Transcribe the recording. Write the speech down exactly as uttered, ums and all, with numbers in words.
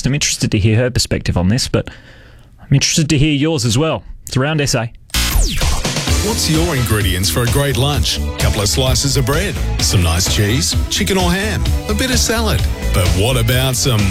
I'm interested to hear her perspective on this, but I'm interested to hear yours as well. It's Around S A. What's your ingredients for a great lunch? Couple of slices of bread, some nice cheese, chicken or ham, a bit of salad. But what about some